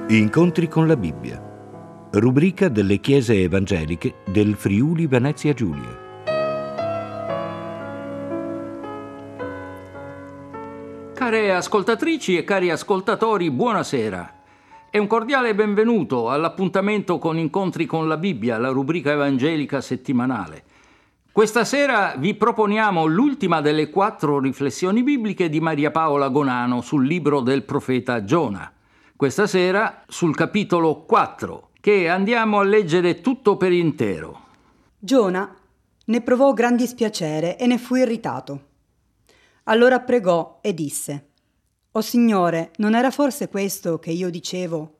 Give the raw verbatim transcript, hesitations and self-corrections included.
Incontri con la Bibbia, rubrica delle chiese evangeliche del Friuli Venezia Giulia. Care ascoltatrici e cari ascoltatori, buonasera. E un cordiale benvenuto all'appuntamento con Incontri con la Bibbia, la rubrica evangelica settimanale. Questa sera vi proponiamo l'ultima delle quattro riflessioni bibliche di Maria Paola Gonano sul libro del profeta Giona. Questa sera sul capitolo quattro, che andiamo a leggere tutto per intero. Giona ne provò gran dispiacere e ne fu irritato. Allora pregò e disse: «O Signore, non era forse questo che io dicevo?